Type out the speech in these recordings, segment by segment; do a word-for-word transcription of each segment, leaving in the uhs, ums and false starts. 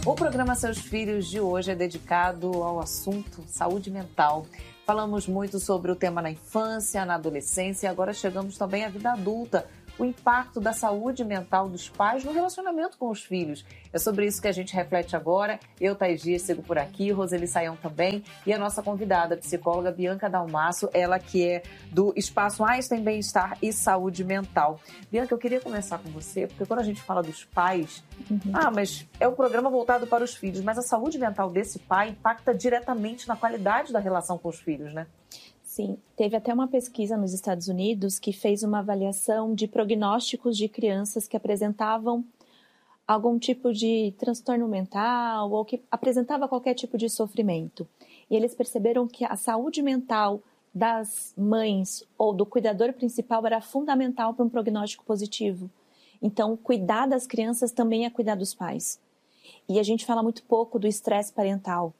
O programa Seus Filhos de hoje é dedicado ao assunto saúde mental. Falamos muito sobre o tema na infância, na adolescência e agora chegamos também à vida adulta. O impacto da saúde mental dos pais no relacionamento com os filhos. É sobre isso que a gente reflete agora. Eu, Thaís Dias, sigo por aqui, Roseli Saião também, e a nossa convidada, a psicóloga Bianca Dalmasso, ela que é do Espaço Einstein Bem-Estar e Saúde Mental. Bianca, eu queria começar com você, porque quando a gente fala dos pais, uhum. ah, mas é um programa voltado para os filhos, mas a saúde mental desse pai impacta diretamente na qualidade da relação com os filhos, né? Sim, teve até uma pesquisa nos Estados Unidos que fez uma avaliação de prognósticos de crianças que apresentavam algum tipo de transtorno mental ou que apresentava qualquer tipo de sofrimento. E eles perceberam que a saúde mental das mães ou do cuidador principal era fundamental para um prognóstico positivo. Então, cuidar das crianças também é cuidar dos pais. E a gente fala muito pouco do estresse parental.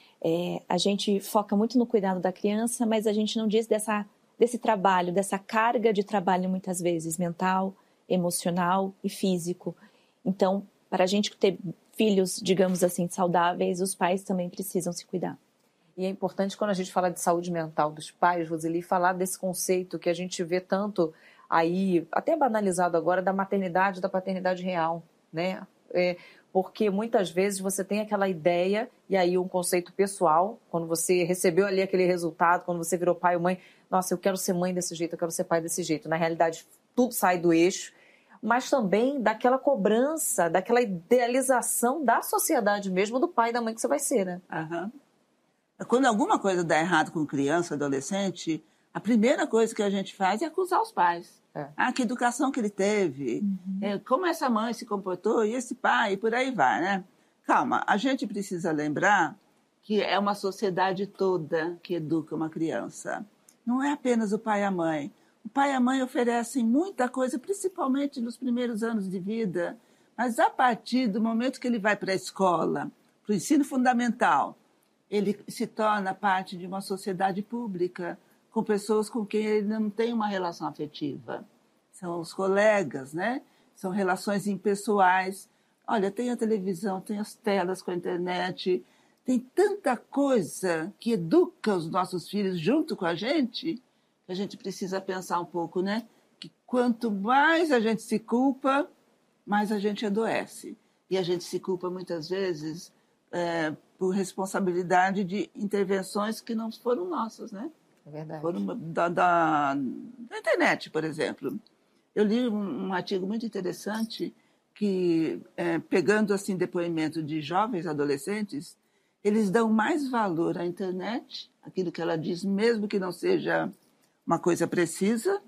É, a gente foca muito no cuidado da criança, mas a gente não diz dessa, desse trabalho, dessa carga de trabalho muitas vezes, mental, emocional e físico. Então, para a gente ter filhos, digamos assim, saudáveis, os pais também precisam se cuidar. E é importante quando a gente fala de saúde mental dos pais, Roseli, falar desse conceito que a gente vê tanto aí, até banalizado agora, da maternidade, da paternidade real, né? É, porque muitas vezes você tem aquela ideia e aí um conceito pessoal, quando você recebeu ali aquele resultado, quando você virou pai ou mãe, nossa, eu quero ser mãe desse jeito, eu quero ser pai desse jeito. Na realidade, tudo sai do eixo, mas também daquela cobrança, daquela idealização da sociedade mesmo, do pai e da mãe que você vai ser, né? Uhum. Quando alguma coisa dá errado com criança, adolescente, a primeira coisa que a gente faz é acusar os pais. É. Ah, que educação que ele teve, uhum. é, como essa mãe se comportou e esse pai, e por aí vai, né? Calma, a gente precisa lembrar que é uma sociedade toda que educa uma criança. Não é apenas o pai e a mãe. O pai e a mãe oferecem muita coisa, principalmente nos primeiros anos de vida, mas a partir do momento que ele vai para a escola, para o ensino fundamental, ele se torna parte de uma sociedade pública, com pessoas com quem ele não tem uma relação afetiva. São os colegas, né? São relações impessoais. Olha, tem a televisão, tem as telas com a internet, tem tanta coisa que educa os nossos filhos junto com a gente, que a gente precisa pensar um pouco, né? Que quanto mais a gente se culpa, mais a gente adoece. E a gente se culpa muitas vezes é, por responsabilidade de intervenções que não foram nossas, né? É verdade. Foram da, da, da internet, por exemplo. Eu li um, um artigo muito interessante que, é, pegando assim depoimento de jovens adolescentes, eles dão mais valor à internet, aquilo que ela diz, mesmo que não seja uma coisa precisa,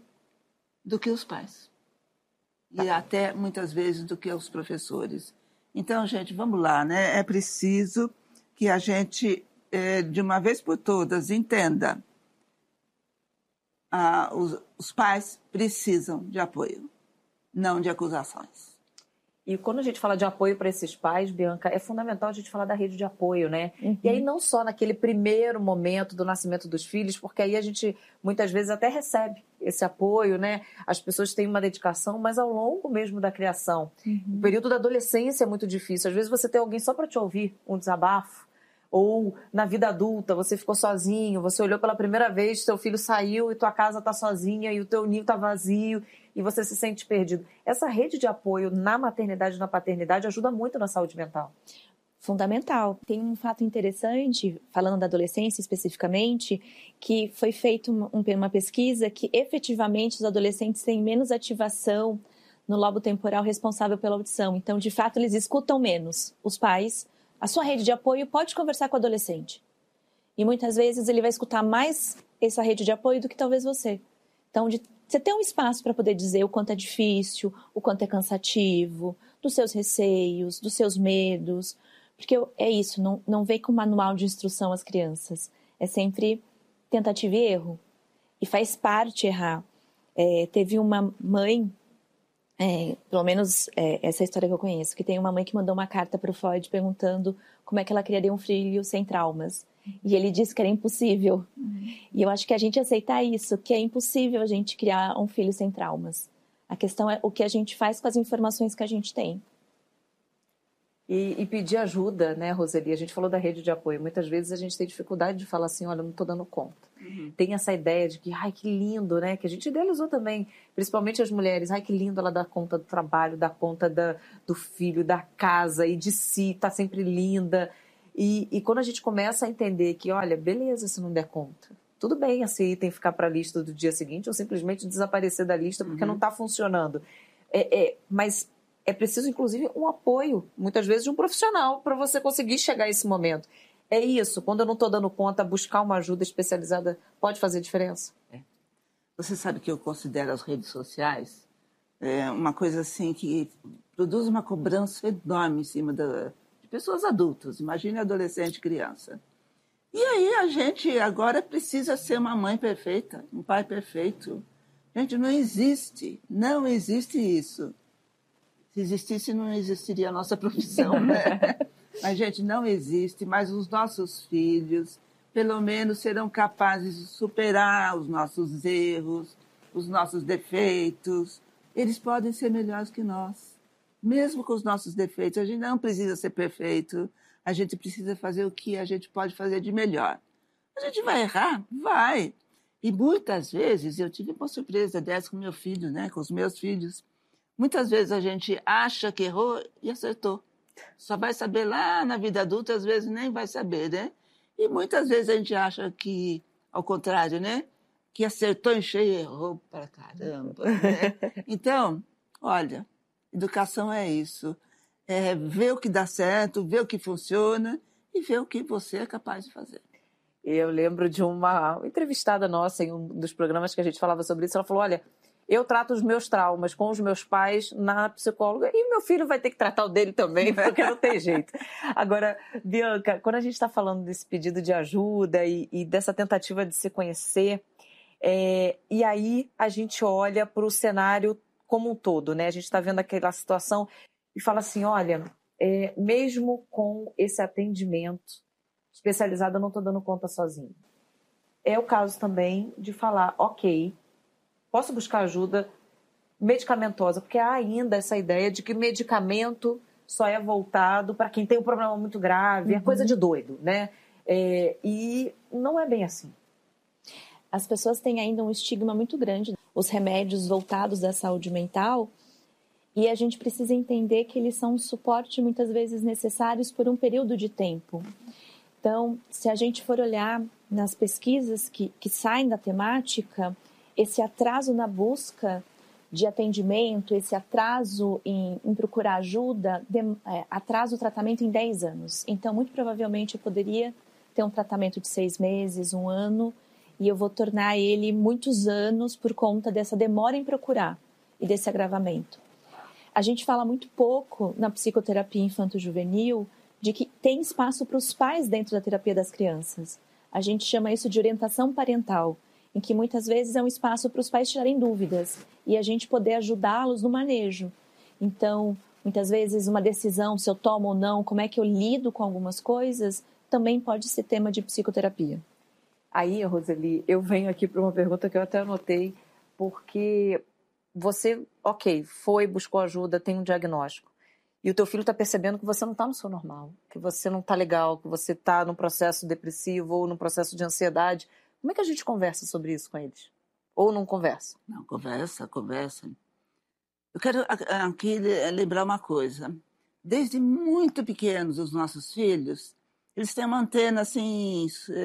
do que os pais. E até, muitas vezes, do que os professores. Então, gente, vamos lá, né? É preciso que a gente, é, de uma vez por todas, entenda. Ah, os, os pais precisam de apoio, não de acusações. E quando a gente fala de apoio para esses pais, Bianca, é fundamental a gente falar da rede de apoio, né? Uhum. E aí não só naquele primeiro momento do nascimento dos filhos, porque aí a gente muitas vezes até recebe esse apoio, né? As pessoas têm uma dedicação, mas ao longo mesmo da criação. Uhum. O período da adolescência é muito difícil. Às vezes você tem alguém só para te ouvir, um desabafo. Ou na vida adulta, você ficou sozinho, você olhou pela primeira vez, seu filho saiu e tua casa está sozinha e o teu ninho está vazio e você se sente perdido. Essa rede de apoio na maternidade e na paternidade ajuda muito na saúde mental. Fundamental. Tem um fato interessante, falando da adolescência especificamente, que foi feita uma pesquisa que efetivamente os adolescentes têm menos ativação no lobo temporal responsável pela audição. Então, de fato, eles escutam menos os pais. A sua rede de apoio pode conversar com o adolescente. E muitas vezes ele vai escutar mais essa rede de apoio do que talvez você. Então, de, você tem um espaço para poder dizer o quanto é difícil, o quanto é cansativo, dos seus receios, dos seus medos. Porque é isso, não, não vem com manual de instrução às crianças. É sempre tentativa e erro. E faz parte errar. É, teve uma mãe... É, pelo menos é, essa é a história que eu conheço, que tem uma mãe que mandou uma carta para o Freud perguntando como é que ela criaria um filho sem traumas. E ele disse que era impossível. Uhum. E eu acho que a gente aceitar isso, que é impossível a gente criar um filho sem traumas. A questão é o que a gente faz com as informações que a gente tem. E, e pedir ajuda, né, Roseli? A gente falou da rede de apoio. Muitas vezes a gente tem dificuldade de falar assim, olha, eu não estou dando conta. Uhum. Tem essa ideia de que, ai, que lindo, né? Que a gente idealizou também, principalmente as mulheres. Ai, que lindo ela dar conta do trabalho, dar conta da, do filho, da casa e de si, tá sempre linda. E, e quando a gente começa a entender que, olha, beleza se não der conta. Tudo bem esse item ficar para a lista do dia seguinte ou simplesmente desaparecer da lista porque uhum. não está funcionando. É, é, mas... É preciso, inclusive, um apoio, muitas vezes, de um profissional para você conseguir chegar a esse momento. É isso, quando eu não estou dando conta, buscar uma ajuda especializada pode fazer diferença? É. Você sabe que eu considero as redes sociais é, uma coisa assim que produz uma cobrança enorme em cima da, de pessoas adultas. Imagine adolescente e criança. E aí a gente agora precisa ser uma mãe perfeita, um pai perfeito. Gente, não existe, não existe isso. Se existisse, não existiria a nossa profissão, né? Mas, gente, não existe, mas os nossos filhos, pelo menos, serão capazes de superar os nossos erros, os nossos defeitos. Eles podem ser melhores que nós. Mesmo com os nossos defeitos, a gente não precisa ser perfeito, a gente precisa fazer o que a gente pode fazer de melhor. A gente vai errar? Vai. E muitas vezes, eu tive uma surpresa dessa com meu filho, né? Com os meus filhos. Muitas vezes a gente acha que errou e acertou. Só vai saber lá na vida adulta, às vezes nem vai saber, né? E muitas vezes a gente acha que, ao contrário, né? Que acertou em cheio e errou para caramba. Né? Então, olha, educação é isso. É ver o que dá certo, ver o que funciona e ver o que você é capaz de fazer. Eu lembro de uma entrevistada nossa em um dos programas que a gente falava sobre isso. Ela falou, olha... Eu trato os meus traumas com os meus pais na psicóloga e meu filho vai ter que tratar o dele também, porque não tem jeito. Agora, Bianca, quando a gente está falando desse pedido de ajuda e, e dessa tentativa de se conhecer, é, e aí a gente olha para o cenário como um todo, né? A gente está vendo aquela situação e fala assim, olha, é, mesmo com esse atendimento especializado, eu não estou dando conta sozinho. É o caso também de falar, ok, posso buscar ajuda medicamentosa, porque há ainda essa ideia de que medicamento só é voltado para quem tem um problema muito grave, uhum. é coisa de doido, né? É, e não é bem assim. As pessoas têm ainda um estigma muito grande, os remédios voltados à saúde mental, e a gente precisa entender que eles são um suporte muitas vezes necessários por um período de tempo. Então, se a gente for olhar nas pesquisas que, que saem da temática, esse atraso na busca de atendimento, esse atraso em, em procurar ajuda, de, é, atrasa o tratamento em dez anos. Então, muito provavelmente, eu poderia ter um tratamento de seis meses, um ano, e eu vou tornar ele muitos anos por conta dessa demora em procurar e desse agravamento. A gente fala muito pouco na psicoterapia infanto-juvenil de que tem espaço para os pais dentro da terapia das crianças. A gente chama isso de orientação parental, em que muitas vezes é um espaço para os pais tirarem dúvidas e a gente poder ajudá-los no manejo. Então, muitas vezes uma decisão, se eu tomo ou não, como é que eu lido com algumas coisas, também pode ser tema de psicoterapia. Aí, Roseli, eu venho aqui para uma pergunta que eu até anotei, porque você, ok, foi, buscou ajuda, tem um diagnóstico, e o teu filho está percebendo que você não está no seu normal, que você não está legal, que você está num processo depressivo ou num processo de ansiedade. Como é que a gente conversa sobre isso com eles? Ou não conversa? Não, conversa, conversa. Eu quero aqui lembrar uma coisa. Desde muito pequenos, os nossos filhos, eles têm uma antena assim,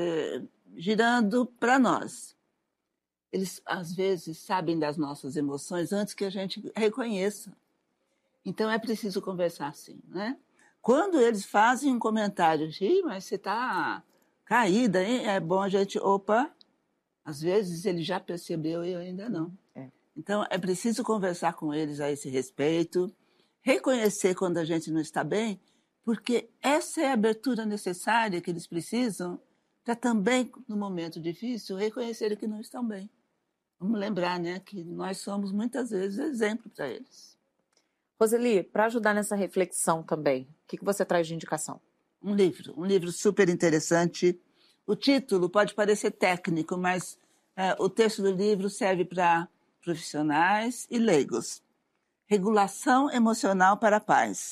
girando para nós. Eles, às vezes, sabem das nossas emoções antes que a gente reconheça. Então, é preciso conversar assim, né? Quando eles fazem um comentário, Ih, mas você está caída, hein? É bom a gente, opa, às vezes ele já percebeu e eu ainda não. É. Então, é preciso conversar com eles a esse respeito, reconhecer quando a gente não está bem, porque essa é a abertura necessária que eles precisam para também, no momento difícil, reconhecerem que não estão bem. Vamos lembrar, né, que nós somos muitas vezes exemplo para eles. Roseli, para ajudar nessa reflexão também, o que, que você traz de indicação? Um livro, um livro super interessante. O título pode parecer técnico, mas é, o texto do livro serve para profissionais e leigos. Regulação Emocional para a Paz,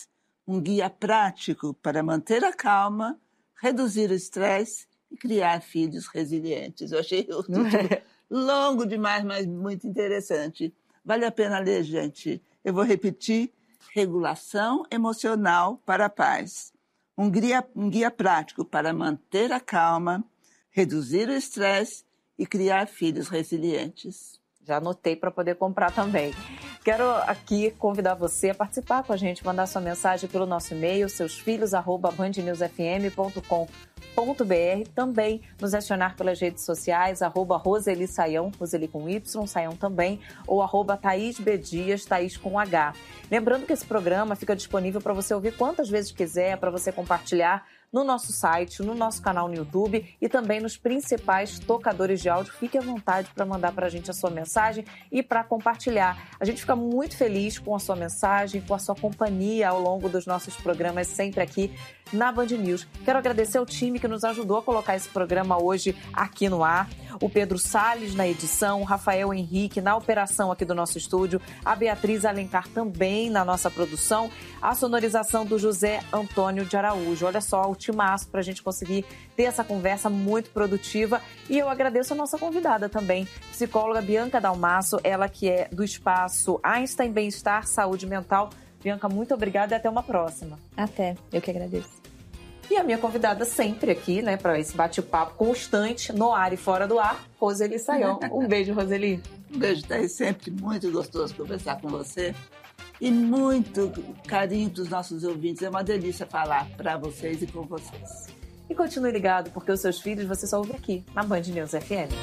um guia prático para manter a calma, reduzir o estresse e criar filhos resilientes. Eu achei o título longo demais, mas muito interessante. Vale a pena ler, gente. Eu vou repetir: Regulação Emocional para a Paz. Um guia, um guia prático para manter a calma, reduzir o estresse e criar filhos resilientes. Já anotei para poder comprar também. Quero aqui convidar você a participar com a gente, mandar sua mensagem pelo nosso e-mail, seusfilhos arroba band news f m ponto com ponto b r. Também nos acionar pelas redes sociais, arroba Roseli Saião, Roseli com Y, Saião também, ou arroba Thaís B. Dias, Thaís com H. Lembrando que esse programa fica disponível para você ouvir quantas vezes quiser, para você compartilhar no nosso site, no nosso canal no YouTube e também nos principais tocadores de áudio. Fique à vontade para mandar para a gente a sua mensagem e para compartilhar. A gente fica muito feliz com a sua mensagem, com a sua companhia ao longo dos nossos programas, sempre aqui na Band News. Quero agradecer ao time que nos ajudou a colocar esse programa hoje aqui no ar. O Pedro Salles na edição, o Rafael Henrique na operação aqui do nosso estúdio, a Beatriz Alencar também na nossa produção, a sonorização do José Antônio de Araújo. Olha só, o timaço para a gente conseguir ter essa conversa muito produtiva. E eu agradeço a nossa convidada também, psicóloga Bianca Dalmasso, ela que é do espaço Einstein Bem-Estar Saúde Mental. Bianca, muito obrigada e até uma próxima. Até, eu que agradeço. E a minha convidada sempre aqui, né, para esse bate-papo constante, no ar e fora do ar, Roseli Saião. Um beijo, Roseli. Um beijo, Thaís. Sempre muito gostoso conversar com você. E muito carinho para os nossos ouvintes. É uma delícia falar para vocês e com vocês. E continue ligado, porque os seus filhos você só ouve aqui, na Band News F M.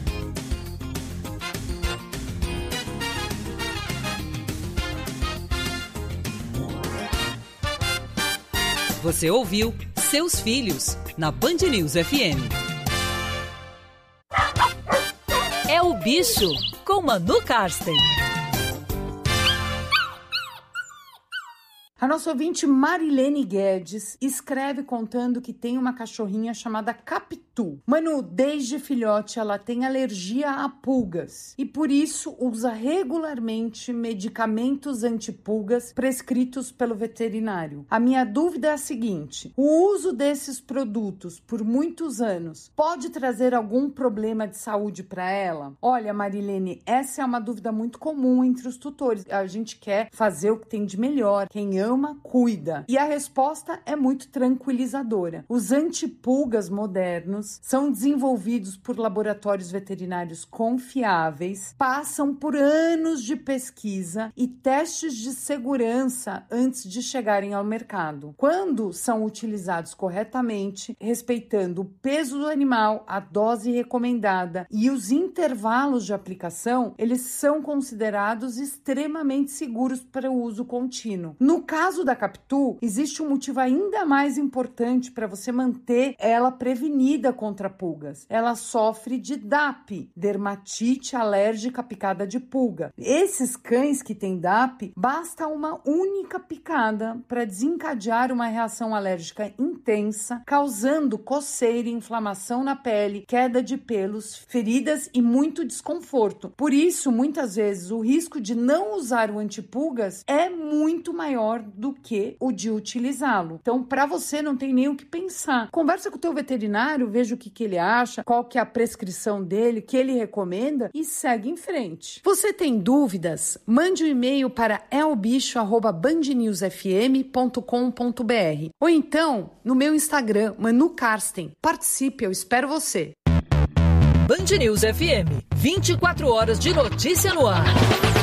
Você ouviu Seus Filhos, na Band News F M. É o Bicho, com Manu Karsten. A nossa ouvinte Marilene Guedes escreve contando que tem uma cachorrinha chamada Capitu. Manu, desde filhote ela tem alergia a pulgas e por isso usa regularmente medicamentos antipulgas prescritos pelo veterinário. A minha dúvida é a seguinte: o uso desses produtos por muitos anos pode trazer algum problema de saúde para ela? Olha, Marilene, essa é uma dúvida muito comum entre os tutores. A gente quer fazer o que tem de melhor. Quem ama cuida. E a resposta é muito tranquilizadora. Os antipulgas modernos são desenvolvidos por laboratórios veterinários confiáveis, passam por anos de pesquisa e testes de segurança antes de chegarem ao mercado. Quando são utilizados corretamente, respeitando o peso do animal, a dose recomendada e os intervalos de aplicação, eles são considerados extremamente seguros para o uso contínuo. No caso No caso da Capitu, existe um motivo ainda mais importante para você manter ela prevenida contra pulgas. Ela sofre de D A P, dermatite alérgica picada de pulga. Esses cães que têm D A P, basta uma única picada para desencadear uma reação alérgica intensa, causando coceira, inflamação na pele, queda de pelos, feridas e muito desconforto. Por isso, muitas vezes, o risco de não usar o antipulgas é muito maior do que o de utilizá-lo. Então, para você não tem nem o que pensar. Conversa com o teu veterinário, veja o que, que ele acha, qual que é a prescrição dele, o que ele recomenda e segue em frente. Você tem dúvidas? Mande um e-mail para é o bicho arroba band news f m ponto com ponto b r ou então no meu Instagram, Manu Karsten. Participe, eu espero você. Band News F M, vinte e quatro horas de notícia no ar.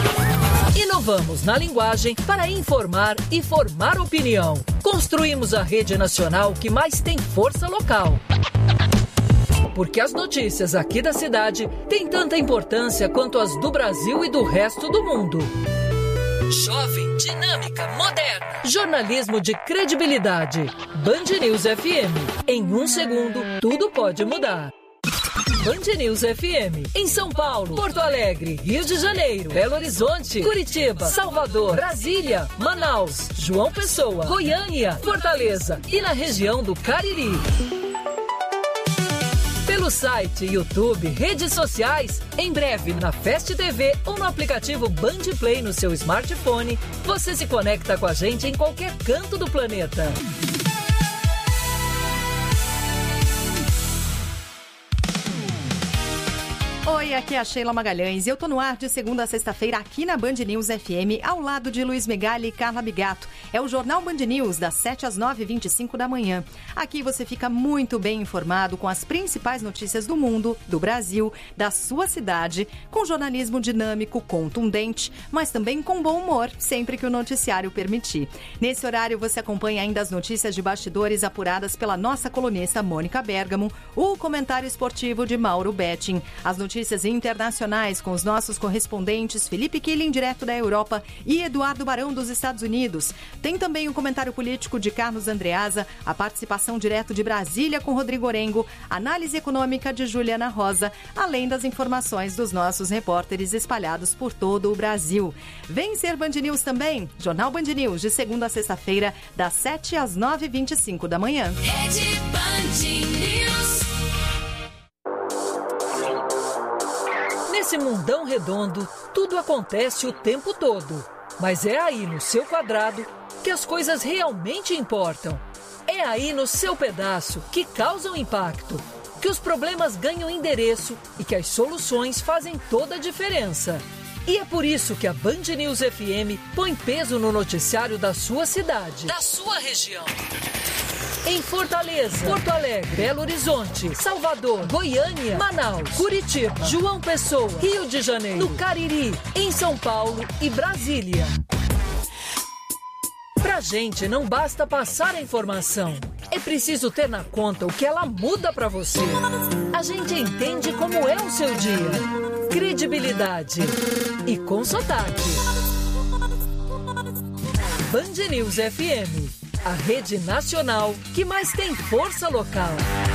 Inovamos na linguagem para informar e formar opinião. Construímos a rede nacional que mais tem força local. Porque as notícias aqui da cidade têm tanta importância quanto as do Brasil e do resto do mundo. Jovem, dinâmica, moderna. Jornalismo de credibilidade. Band News F M. Em um segundo, tudo pode mudar. Band News F M, em São Paulo, Porto Alegre, Rio de Janeiro, Belo Horizonte, Curitiba, Salvador, Brasília, Manaus, João Pessoa, Goiânia, Fortaleza e na região do Cariri. Pelo site, YouTube, redes sociais, em breve na Fast T V ou no aplicativo Band Play no seu smartphone, você se conecta com a gente em qualquer canto do planeta. Oi, aqui é a Sheila Magalhães e eu tô no ar de segunda a sexta-feira aqui na Band News F M, ao lado de Luiz Megali e Carla Bigato. É o Jornal Band News, das sete às nove e vinte e cinco da manhã. Aqui você fica muito bem informado com as principais notícias do mundo, do Brasil, da sua cidade, com jornalismo dinâmico, contundente, mas também com bom humor, sempre que o noticiário permitir. Nesse horário você acompanha ainda as notícias de bastidores apuradas pela nossa colunista Mônica Bergamo, o comentário esportivo de Mauro Betting, as notícias Notícias internacionais com os nossos correspondentes Felipe Killing, direto da Europa, e Eduardo Barão, dos Estados Unidos. Tem também o comentário político de Carlos Andreasa, a participação direto de Brasília com Rodrigo Orengo, análise econômica de Juliana Rosa, além das informações dos nossos repórteres espalhados por todo o Brasil. Vem ser Band News também, Jornal Band News, de segunda a sexta-feira, das sete às nove e vinte e cinco da manhã. Rede Band News. Nesse mundão redondo, tudo acontece o tempo todo. Mas é aí no seu quadrado que as coisas realmente importam. É aí no seu pedaço que causam impacto, que os problemas ganham endereço e que as soluções fazem toda a diferença. E é por isso que a Band News F M põe peso no noticiário da sua cidade, da sua região. Em Fortaleza, Porto Alegre, Belo Horizonte, Salvador, Goiânia, Manaus, Curitiba, João Pessoa, Rio de Janeiro, no Cariri, em São Paulo e Brasília. Pra gente não basta passar a informação, é preciso ter na conta o que ela muda pra você. A gente entende como é o seu dia. Credibilidade e com sotaque. Band News F M. A rede nacional que mais tem força local.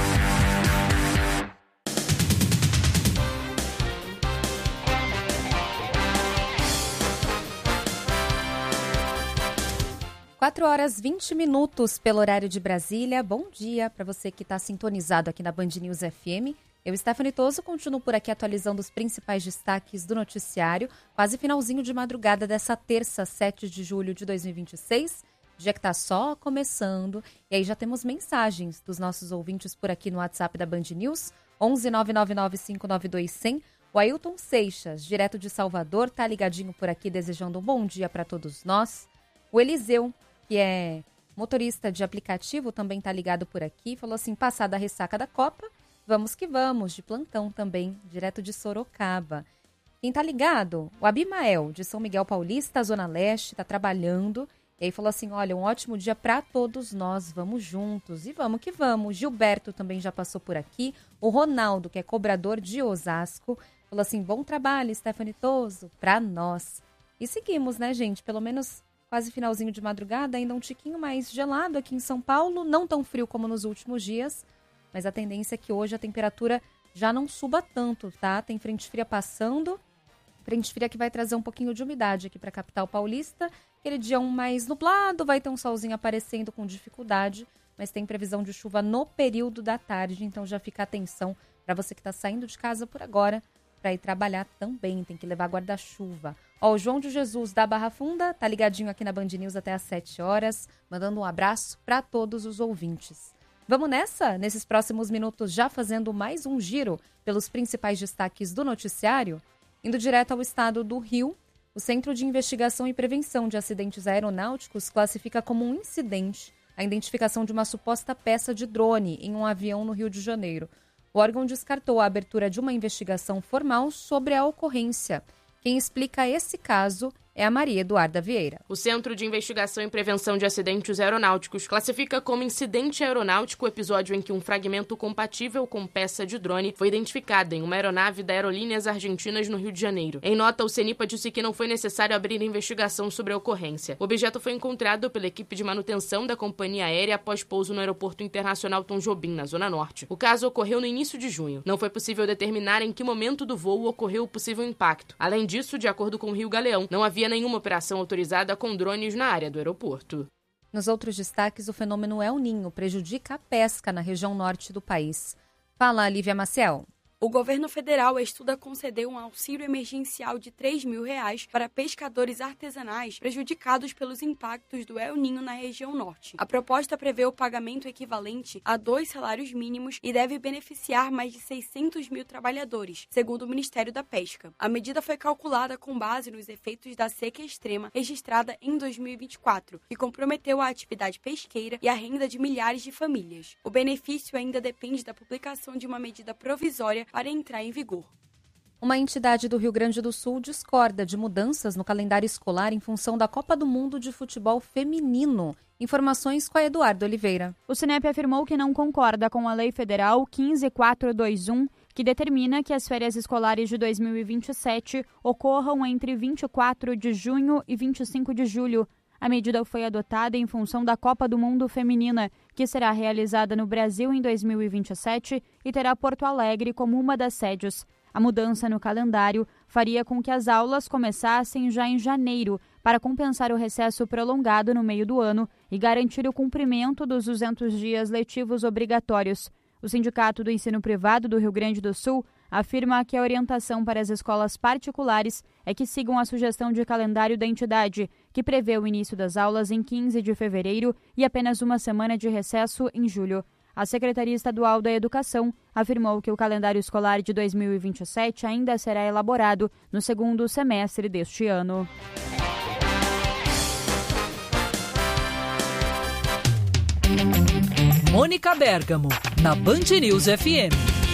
quatro horas e vinte minutos pelo horário de Brasília. Bom dia para você que está sintonizado aqui na Band News F M. Eu, Stephanie Toso, continuo por aqui atualizando os principais destaques do noticiário. Quase finalzinho de madrugada dessa terça, sete de julho de dois mil e vinte e seis. Dia que está só começando. E aí já temos mensagens dos nossos ouvintes por aqui no WhatsApp da Band News, onze nove nove nove cinco nove dois zero zero. O Ailton Seixas, direto de Salvador, tá ligadinho por aqui, desejando um bom dia para todos nós. O Eliseu, que é motorista de aplicativo, também tá ligado por aqui. Falou assim, passada a ressaca da Copa, vamos que vamos, de plantão também, direto de Sorocaba. Quem tá ligado? O Abimael, de São Miguel Paulista, Zona Leste, tá trabalhando. E aí falou assim, olha, um ótimo dia para todos nós, vamos juntos. E vamos que vamos. Gilberto também já passou por aqui. O Ronaldo, que é cobrador de Osasco, falou assim, bom trabalho, Stephanie Toso, para nós. E seguimos, né, gente? Pelo menos quase finalzinho de madrugada, ainda um tiquinho mais gelado aqui em São Paulo. Não tão frio como nos últimos dias, mas a tendência é que hoje a temperatura já não suba tanto, tá? Tem frente fria passando. Frente fria que vai trazer um pouquinho de umidade aqui para a capital paulista. Aquele dia um mais nublado, vai ter um solzinho aparecendo com dificuldade, mas tem previsão de chuva no período da tarde, então já fica atenção para você que está saindo de casa por agora, para ir trabalhar também, tem que levar guarda-chuva. Ó, o João de Jesus da Barra Funda tá ligadinho aqui na Band News até às sete horas, mandando um abraço para todos os ouvintes. Vamos nessa? Nesses próximos minutos já fazendo mais um giro pelos principais destaques do noticiário, indo direto ao estado do Rio. O Centro de Investigação e Prevenção de Acidentes Aeronáuticos classifica como um incidente a identificação de uma suposta peça de drone em um avião no Rio de Janeiro. O órgão descartou a abertura de uma investigação formal sobre a ocorrência. Quem explica esse caso é a Maria Eduarda Vieira. O Centro de Investigação e Prevenção de Acidentes Aeronáuticos classifica como incidente aeronáutico o episódio em que um fragmento compatível com peça de drone foi identificado em uma aeronave da Aerolíneas Argentinas no Rio de Janeiro. Em nota, o CENIPA disse que não foi necessário abrir investigação sobre a ocorrência. O objeto foi encontrado pela equipe de manutenção da companhia aérea após pouso no Aeroporto Internacional Tom Jobim, na Zona Norte. O caso ocorreu no início de junho. Não foi possível determinar em que momento do voo ocorreu o possível impacto. Além disso, de acordo com o Rio Galeão, não havia nenhuma operação autorizada com drones na área do aeroporto. Nos outros destaques, o fenômeno El Niño prejudica a pesca na região norte do país. Fala, Lívia Maciel. O governo federal estuda conceder um auxílio emergencial de três mil reais para pescadores artesanais prejudicados pelos impactos do El Niño na região norte. A proposta prevê o pagamento equivalente a dois salários mínimos e deve beneficiar mais de seiscentos mil trabalhadores, segundo o Ministério da Pesca. A medida foi calculada com base nos efeitos da seca extrema registrada em dois mil e vinte e quatro, que comprometeu a atividade pesqueira e a renda de milhares de famílias. O benefício ainda depende da publicação de uma medida provisória para entrar em vigor. Uma entidade do Rio Grande do Sul discorda de mudanças no calendário escolar em função da Copa do Mundo de Futebol Feminino. Informações com a Eduardo Oliveira. O Cinep afirmou que não concorda com a Lei Federal quinze mil quatrocentos e vinte e um, que determina que as férias escolares de dois mil e vinte e sete ocorram entre vinte e quatro de junho e vinte e cinco de julho. A medida foi adotada em função da Copa do Mundo Feminina, que será realizada no Brasil em dois mil e vinte e sete e terá Porto Alegre como uma das sedes. A mudança no calendário faria com que as aulas começassem já em janeiro, para compensar o recesso prolongado no meio do ano e garantir o cumprimento dos duzentos dias letivos obrigatórios. O Sindicato do Ensino Privado do Rio Grande do Sul afirma que a orientação para as escolas particulares é que sigam a sugestão de calendário da entidade, que prevê o início das aulas em quinze de fevereiro e apenas uma semana de recesso em julho. A Secretaria Estadual da Educação afirmou que o calendário escolar de dois mil e vinte e sete ainda será elaborado no segundo semestre deste ano. Mônica Bergamo, na Band News F M.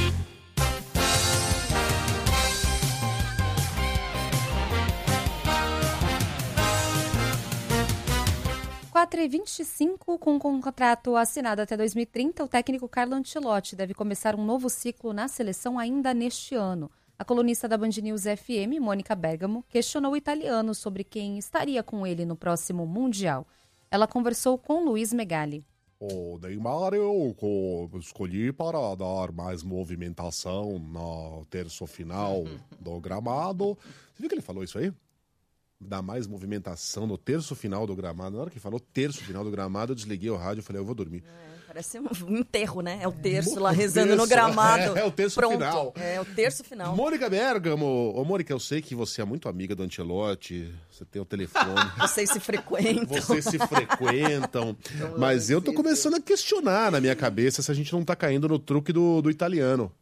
quatro e vinte e cinco, com um contrato assinado até dois mil e trinta, o técnico Carlo Ancelotti deve começar um novo ciclo na seleção ainda neste ano. A colunista da Band News F M, Mônica Bergamo, questionou o italiano sobre quem estaria com ele no próximo Mundial. Ela conversou com Luiz Megali. O Neymar eu escolhi para dar mais movimentação no terço final do gramado. Você viu que ele falou isso aí? Dar mais movimentação no terço final do gramado. Na hora que falou terço final do gramado, eu desliguei o rádio e falei, eu vou dormir. É, parece um enterro, né? É o terço é, lá o rezando terço, no gramado. É, é o terço Pronto. final. É o terço final. Mônica Bergamo. Ô, Mônica, eu sei que você é muito amiga do Ancelotti. Você tem o telefone. Vocês se frequentam. Vocês se frequentam. Mas eu tô começando a questionar na minha cabeça se a gente não tá caindo no truque do, do italiano.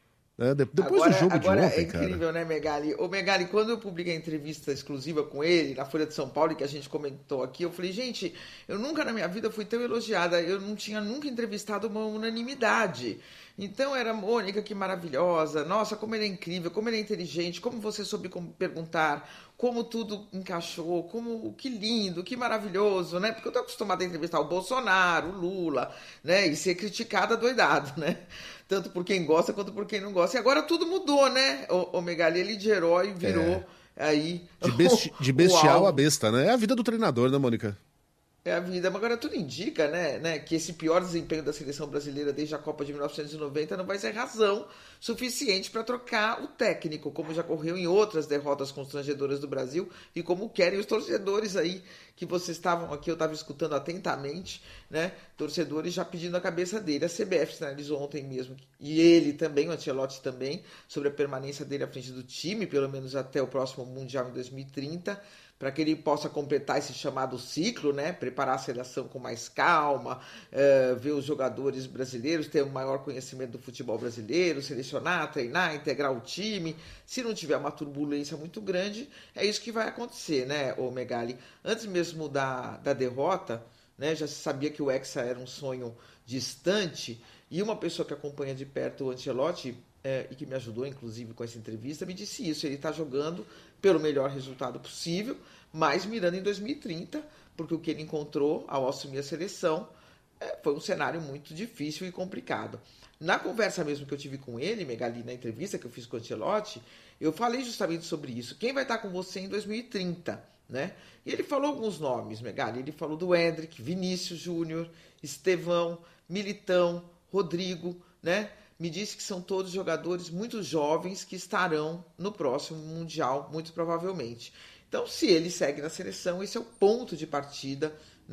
É, depois agora, do jogo agora de ontem, é incrível, cara. né, Megali? Ô, Megali, quando eu publiquei a entrevista exclusiva com ele na Folha de São Paulo, e que a gente comentou aqui, eu falei, gente, eu nunca na minha vida fui tão elogiada, eu não tinha nunca entrevistado uma unanimidade. Então era Mônica, que maravilhosa, nossa, como ele é incrível, como ele é inteligente, como você soube como perguntar, como tudo encaixou, como que lindo, que maravilhoso, né? Porque eu tô acostumada a entrevistar o Bolsonaro, o Lula, né? E ser criticada doidado, né? Tanto por quem gosta quanto por quem não gosta. E agora tudo mudou, né? O, o Megali, ele de herói virou é. aí... De, besti de bestial a besta, né? É a vida do treinador, né, Mônica? É a vida, mas agora tudo indica, né, né, que esse pior desempenho da seleção brasileira desde a Copa de mil novecentos e noventa não vai ser razão suficiente para trocar o técnico, como já ocorreu em outras derrotas constrangedoras do Brasil e como querem os torcedores aí, que vocês estavam aqui, eu estava escutando atentamente, né, torcedores já pedindo a cabeça dele. A C B F sinalizou ontem mesmo, e ele também, o Ancelotti também, sobre a permanência dele à frente do time, pelo menos até o próximo Mundial em dois mil e trinta, para que ele possa completar esse chamado ciclo, né? Preparar a seleção com mais calma, uh, ver os jogadores brasileiros, ter um maior conhecimento do futebol brasileiro, selecionar, treinar, integrar o time. Se não tiver uma turbulência muito grande, é isso que vai acontecer, né, ô Megali? Antes mesmo da, da derrota, né, já se sabia que o Hexa era um sonho distante, e uma pessoa que acompanha de perto o Ancelotti, é, e que me ajudou, inclusive, com essa entrevista, me disse isso. Ele está jogando pelo melhor resultado possível, mas mirando em dois mil e trinta, porque o que ele encontrou ao assumir a seleção é, foi um cenário muito difícil e complicado. Na conversa mesmo que eu tive com ele, Megali, na entrevista que eu fiz com o Ancelotti, eu falei justamente sobre isso. Quem vai estar com você em dois mil e trinta? Né? E ele falou alguns nomes, Megali. Ele falou do Endrick, Vinícius Júnior, Estevão, Militão, Rodrigo, né? Me disse que são todos jogadores muito jovens que estarão no próximo Mundial, muito provavelmente. Então, se ele segue na seleção, esse é o ponto de partida, né,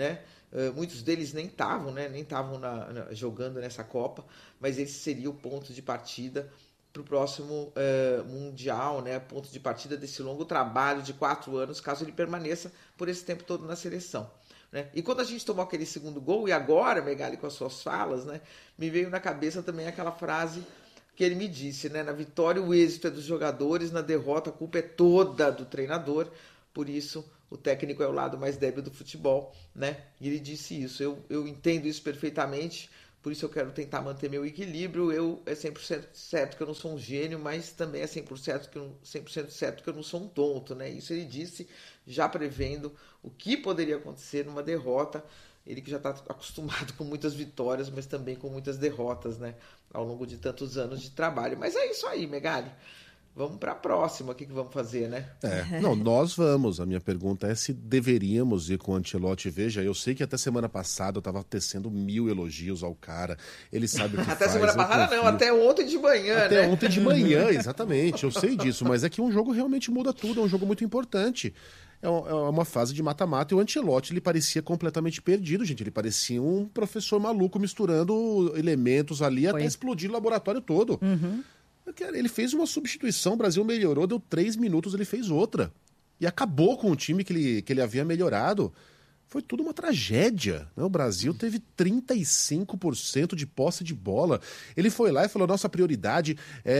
Uh, muitos deles nem estavam, né? Nem estavam jogando nessa Copa, mas esse seria o ponto de partida para o próximo uh, Mundial, né? Ponto de partida desse longo trabalho de quatro anos, caso ele permaneça por esse tempo todo na seleção. Né? E quando a gente tomou aquele segundo gol, e agora, Megali, com as suas falas, né? Me veio na cabeça também aquela frase que ele me disse, né? Na vitória o êxito é dos jogadores, na derrota a culpa é toda do treinador, por isso o técnico é o lado mais débil do futebol, né? E ele disse isso, eu, eu entendo isso perfeitamente, por isso eu quero tentar manter meu equilíbrio. Eu é cem por cento certo que eu não sou um gênio, mas também é cem por cento, que eu, cem por cento certo que eu não sou um tonto, né? Isso ele disse já prevendo o que poderia acontecer numa derrota. Ele que já está acostumado com muitas vitórias, mas também com muitas derrotas, né? Ao longo de tantos anos de trabalho. Mas é isso aí, Megali. Vamos para a próxima, o que, que vamos fazer, né? É, não, nós vamos. A minha pergunta é se deveríamos ir com o Ancelotti. Veja, eu sei que até semana passada eu estava tecendo mil elogios ao cara. Ele sabe o que até faz. Até semana passada não, até ontem de manhã, até né? Até ontem de manhã, exatamente. Eu sei disso, mas é que um jogo realmente muda tudo. É um jogo muito importante. É uma fase de mata-mata e o Ancelotti, ele parecia completamente perdido, gente. Ele parecia um professor maluco misturando elementos ali Foi. até explodir o laboratório todo. Uhum. Ele fez uma substituição, o Brasil melhorou, deu três minutos, ele fez outra. E acabou com o time que ele, que ele havia melhorado. Foi tudo uma tragédia. Né? O Brasil teve trinta e cinco por cento de posse de bola. Ele foi lá e falou, nossa prioridade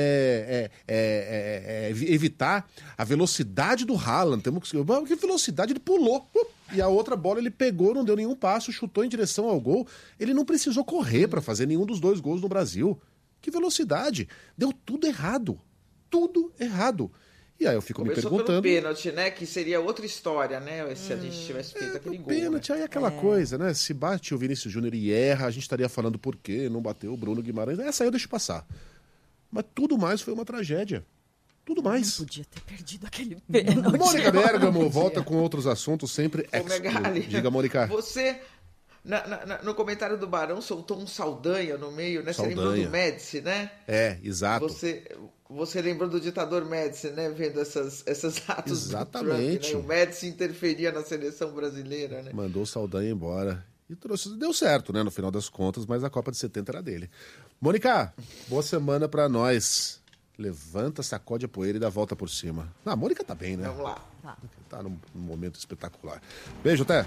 é, é, é, é, é evitar a velocidade do Haaland. Temos que... Que velocidade? Ele pulou. E a outra bola ele pegou, não deu nenhum passo, chutou em direção ao gol. Ele não precisou correr para fazer nenhum dos dois gols no Brasil. Que velocidade! Deu tudo errado. Tudo errado. E aí eu fico Começou me perguntando... pelo pênalti, né? Que seria outra história, né? Se hum, a gente tivesse feito é, aquele gol. Pênalti, né? Aí é aquela é. coisa, né? Se bate o Vinícius Júnior e erra, a gente estaria falando por quê, não bateu o Bruno Guimarães. Essa aí eu deixo passar. Mas tudo mais foi uma tragédia. Tudo mais. Não podia ter perdido aquele pênalti. Mônica Bergamo volta com outros assuntos sempre exclusivos. Diga, Mônica. Você... Na, na, no comentário do Barão soltou um Saldanha no meio, né? Saldanha. Você lembrou do Médici, né? É, exato. Você, você lembrou do ditador Médici, né? Vendo essas, esses atos Exatamente. do Trump, né? O Médici interferia na seleção brasileira, né? Mandou o Saldanha embora. E trouxe, deu certo, né? No final das contas, mas a Copa de setenta era dele. Mônica, boa semana pra nós. Levanta, sacode a poeira e dá a volta por cima. Ah, a Mônica tá bem, né? Vamos lá. Tá num, num momento espetacular. Beijo, até.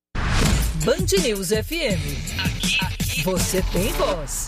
Band News F M. Aqui, aqui. Você tem voz.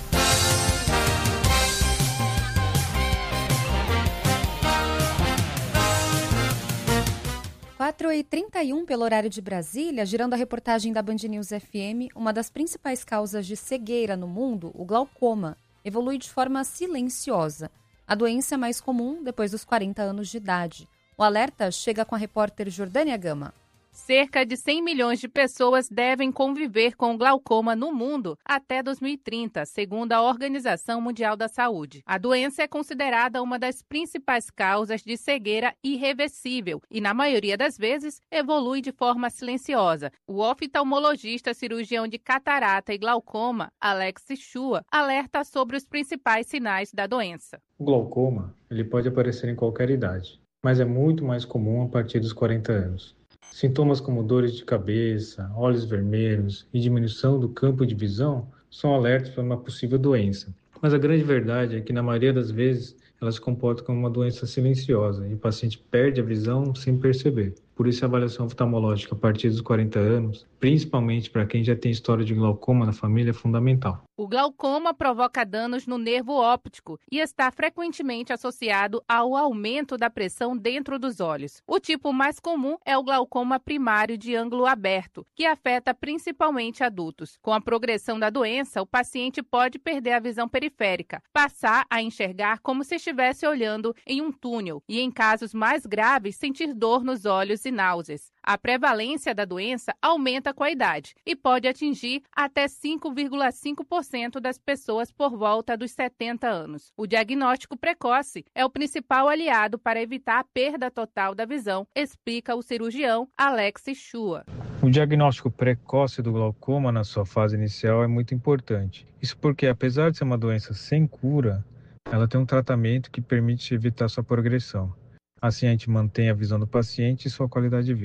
quatro e trinta e um pelo horário de Brasília, girando a reportagem da Band News F M, uma das principais causas de cegueira no mundo, o glaucoma, evolui de forma silenciosa. A doença é mais comum depois dos quarenta anos de idade. O alerta chega com a repórter Jordânia Gama. Cerca de cem milhões de pessoas devem conviver com o glaucoma no mundo até dois mil e trinta, segundo a Organização Mundial da Saúde. A doença é considerada uma das principais causas de cegueira irreversível e, na maioria das vezes, evolui de forma silenciosa. O oftalmologista cirurgião de catarata e glaucoma, Alex Shua, alerta sobre os principais sinais da doença. O glaucoma ele pode aparecer em qualquer idade, mas é muito mais comum a partir dos quarenta anos. Sintomas como dores de cabeça, olhos vermelhos e diminuição do campo de visão são alertas para uma possível doença. Mas a grande verdade é que, na maioria das vezes, ela se comporta como uma doença silenciosa e o paciente perde a visão sem perceber. Por isso, a avaliação oftalmológica a partir dos quarenta anos, principalmente para quem já tem história de glaucoma na família, é fundamental. O glaucoma provoca danos no nervo óptico e está frequentemente associado ao aumento da pressão dentro dos olhos. O tipo mais comum é o glaucoma primário de ângulo aberto, que afeta principalmente adultos. Com a progressão da doença, o paciente pode perder a visão periférica, passar a enxergar como se estivesse olhando em um túnel e, em casos mais graves, sentir dor nos olhos e náuseas. A prevalência da doença aumenta com a idade e pode atingir até cinco vírgula cinco por cento das pessoas por volta dos setenta anos. O diagnóstico precoce é o principal aliado para evitar a perda total da visão, explica o cirurgião Alex Shua. O diagnóstico precoce do glaucoma na sua fase inicial é muito importante. Isso porque, apesar de ser uma doença sem cura, ela tem um tratamento que permite evitar sua progressão. Assim, a gente mantém a visão do paciente e sua qualidade de vida.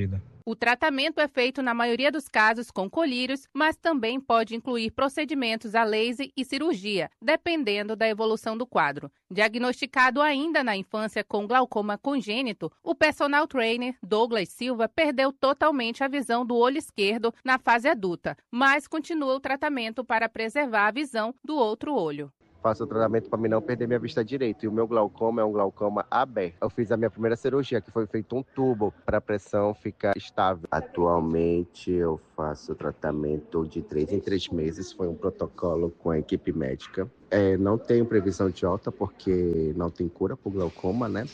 O tratamento é feito, na maioria dos casos, com colírios, mas também pode incluir procedimentos a laser e cirurgia, dependendo da evolução do quadro. Diagnosticado ainda na infância com glaucoma congênito, o personal trainer Douglas Silva perdeu totalmente a visão do olho esquerdo na fase adulta, mas continua o tratamento para preservar a visão do outro olho. Faço o tratamento para mim não perder minha vista direita. E o meu glaucoma é um glaucoma aberto. Eu fiz a minha primeira cirurgia, que foi feito um tubo para a pressão ficar estável. Atualmente eu faço tratamento de três em três meses. Foi um protocolo com a equipe médica. É, não tenho previsão de alta porque não tem cura para o glaucoma, né?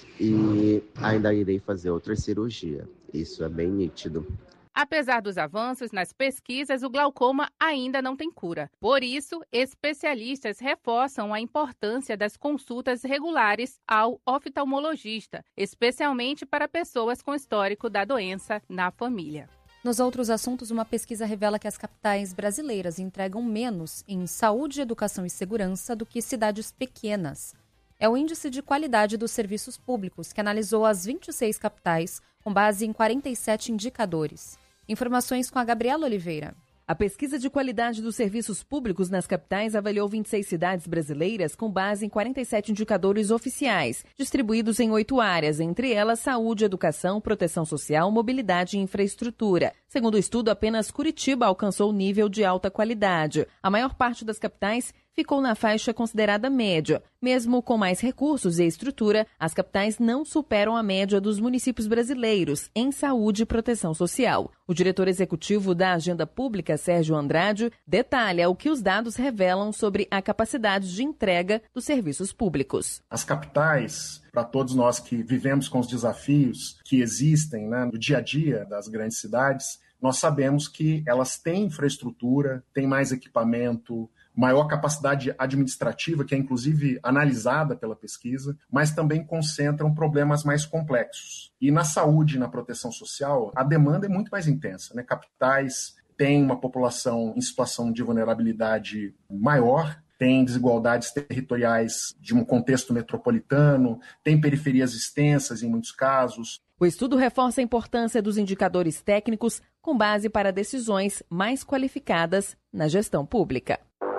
E ainda irei fazer outra cirurgia. Isso é bem nítido. Apesar dos avanços nas pesquisas, o glaucoma ainda não tem cura. Por isso, especialistas reforçam a importância das consultas regulares ao oftalmologista, especialmente para pessoas com histórico da doença na família. Nos outros assuntos, uma pesquisa revela que as capitais brasileiras entregam menos em saúde, educação e segurança do que cidades pequenas. É o Índice de Qualidade dos Serviços Públicos, que analisou as vinte e seis capitais com base em quarenta e sete indicadores. Informações com a Gabriela Oliveira. A pesquisa de qualidade dos serviços públicos nas capitais avaliou vinte e seis cidades brasileiras com base em quarenta e sete indicadores oficiais, distribuídos em oito áreas, entre elas saúde, educação, proteção social, mobilidade e infraestrutura. Segundo o estudo, apenas Curitiba alcançou o nível de alta qualidade. A maior parte das capitais ficou na faixa considerada média. Mesmo com mais recursos e estrutura, as capitais não superam a média dos municípios brasileiros em saúde e proteção social. O diretor executivo da Agenda Pública, Sérgio Andrade, detalha o que os dados revelam sobre a capacidade de entrega dos serviços públicos. As capitais, para todos nós que vivemos com os desafios que existem, né, no dia a dia das grandes cidades, nós sabemos que elas têm infraestrutura, têm mais equipamento, maior capacidade administrativa, que é inclusive analisada pela pesquisa, mas também concentram problemas mais complexos. E na saúde e na proteção social, a demanda é muito mais intensa, né? Capitais têm uma população em situação de vulnerabilidade maior, tem desigualdades territoriais de um contexto metropolitano, tem periferias extensas em muitos casos. O estudo reforça a importância dos indicadores técnicos com base para decisões mais qualificadas na gestão pública.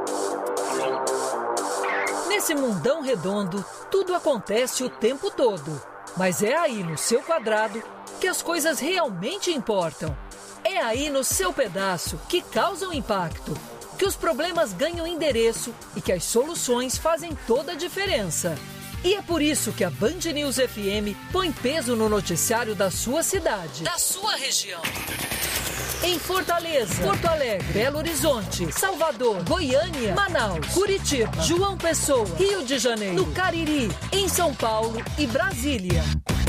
Nesse mundão redondo, tudo acontece o tempo todo. Mas é aí no seu quadrado que as coisas realmente importam. É aí no seu pedaço que causam impacto, que os problemas ganham endereço e que as soluções fazem toda a diferença. E é por isso que a Band News F M põe peso no noticiário da sua cidade, da sua região. Em Fortaleza, Porto Alegre, Belo Horizonte, Salvador, Goiânia, Manaus, Curitiba, João Pessoa, Rio de Janeiro, no Cariri, em São Paulo e Brasília.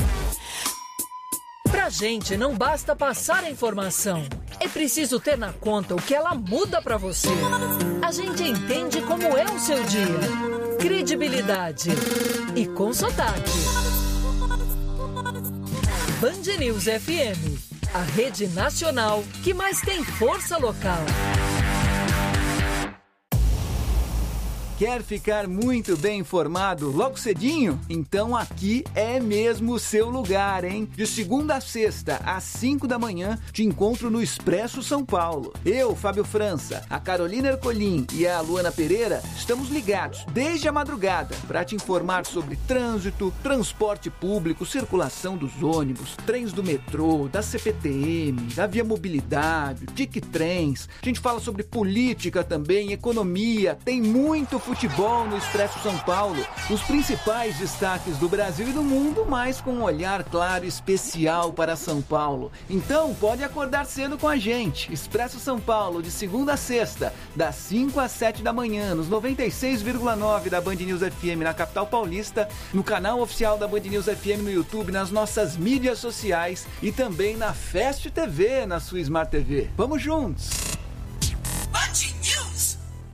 Pra gente não basta passar a informação, é preciso ter na conta o que ela muda pra você. A gente entende como é o seu dia. Credibilidade e com sotaque. Band News F M, a rede nacional que mais tem força local. Quer ficar muito bem informado logo cedinho? Então aqui é mesmo o seu lugar, hein? De segunda a sexta, às cinco da manhã, te encontro no Expresso São Paulo. Eu, Fábio França, a Carolina Ercolim e a Luana Pereira estamos ligados desde a madrugada para te informar sobre trânsito, transporte público, circulação dos ônibus, trens do metrô, da C P T M, da Via Mobilidade, Tic Trens. A gente fala sobre política também, economia, tem muito futebol no Expresso São Paulo, os principais destaques do Brasil e do mundo, mas com um olhar claro e especial para São Paulo. Então, pode acordar cedo com a gente. Expresso São Paulo, de segunda a sexta, das cinco às sete da manhã, nos noventa e seis vírgula nove da Band News F M na capital paulista, no canal oficial da Band News F M no YouTube, nas nossas mídias sociais e também na Fast T V, na sua Smart T V. Vamos juntos! Band News!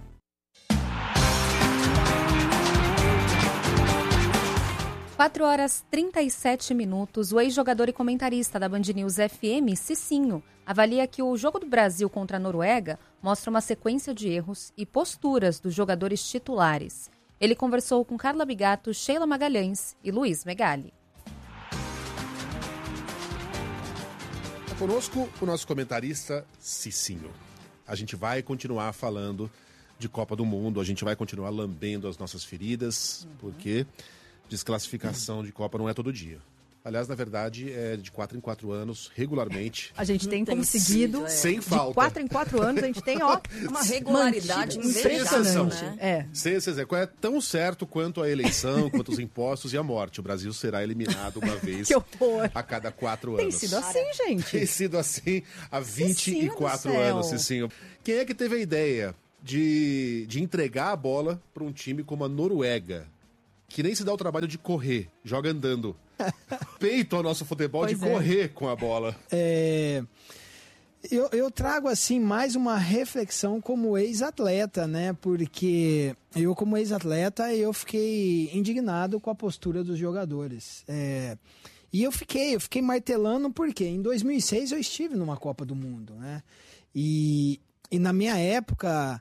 quatro horas e trinta e sete minutos, o ex-jogador e comentarista da Band News F M, Cicinho, avalia que o jogo do Brasil contra a Noruega mostra uma sequência de erros e posturas dos jogadores titulares. Ele conversou com Carla Bigato, Sheila Magalhães e Luiz Megali. Conosco, o nosso comentarista Cicinho. A gente vai continuar falando de Copa do Mundo, a gente vai continuar lambendo as nossas feridas, uhum. porque desclassificação uhum. de Copa não é todo dia. Aliás, na verdade, é de quatro em quatro anos, regularmente. A gente tem, tem conseguido, sido, é. sem falta. De quatro em quatro anos, a gente tem, ó, uma regularidade impressionante. Né? É. Sem exceção. É tão certo quanto a eleição, quanto os impostos e a morte. O Brasil será eliminado uma vez a cada quatro tem anos. Tem sido assim, gente. Tem sido assim há vinte e quatro anos, Cicinho. Quem é que teve a ideia de, de entregar a bola para um time como a Noruega, que nem se dá o trabalho de correr, joga andando? Peito ao nosso futebol pois de é. correr com a bola. É, eu, eu trago assim mais uma reflexão como ex-atleta, né? Porque eu como ex-atleta eu fiquei indignado com a postura dos jogadores. É, e eu fiquei, eu fiquei martelando porque em dois mil e seis eu estive numa Copa do Mundo, né? E, e na minha época